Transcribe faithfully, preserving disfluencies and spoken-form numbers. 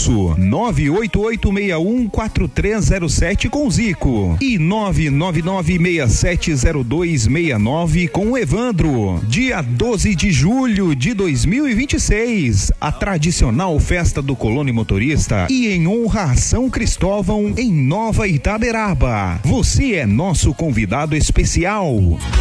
Afonso, nove oito oito seis um quatro três zero sete com Zico e nove nove nove seis sete zero dois seis nove com o Evandro. Dia doze de julho de dois mil e vinte e seis, a tradicional festa do Colônia Motorista e em honra a São Cristóvão em Nova Itaberaba. Você é nosso convidado especial.